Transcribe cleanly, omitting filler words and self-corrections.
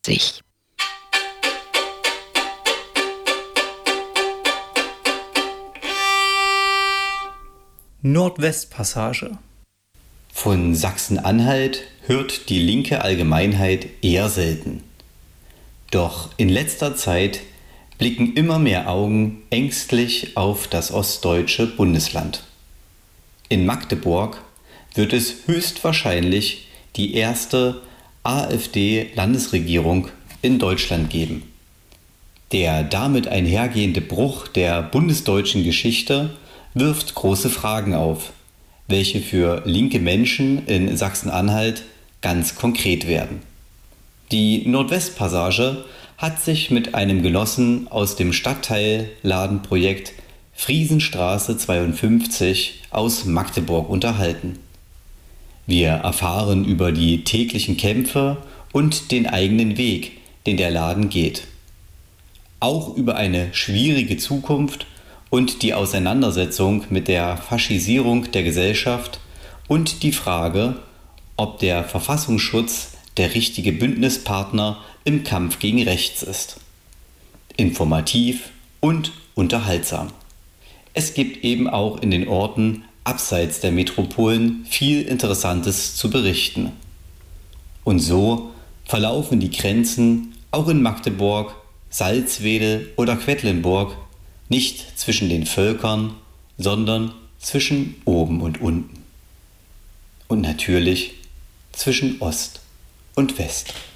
sich. Nordwestpassage. Von Sachsen-Anhalt hört die linke Allgemeinheit eher selten. Doch in letzter Zeit blicken immer mehr Augen ängstlich auf das ostdeutsche Bundesland. In Magdeburg wird es höchstwahrscheinlich die erste AfD-Landesregierung in Deutschland geben. Der damit einhergehende Bruch der bundesdeutschen Geschichte wirft große Fragen auf, welche für linke Menschen in Sachsen-Anhalt ganz konkret werden. Die Nordwestpassage hat sich mit einem Genossen aus dem Stadtteilladenprojekt Friesenstraße 52 aus Magdeburg unterhalten. Wir erfahren über die täglichen Kämpfe und den eigenen Weg, den der Laden geht. Auch über eine schwierige Zukunft und die Auseinandersetzung mit der Faschisierung der Gesellschaft und die Frage, ob der Verfassungsschutz der richtige Bündnispartner im Kampf gegen rechts ist. Informativ und unterhaltsam. Es gibt eben auch in den Orten abseits der Metropolen viel Interessantes zu berichten. Und so verlaufen die Grenzen auch in Magdeburg, Salzwedel oder Quedlinburg nicht zwischen den Völkern, sondern zwischen oben und unten. Und natürlich zwischen Ost und West.